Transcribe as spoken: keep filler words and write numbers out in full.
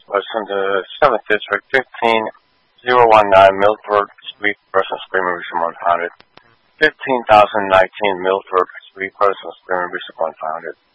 was in the seventh District, fifteen thousand nineteen Milford Street, person screaming, recent unfounded. fifteen thousand nineteen Milford Street, person screaming, recent unfounded.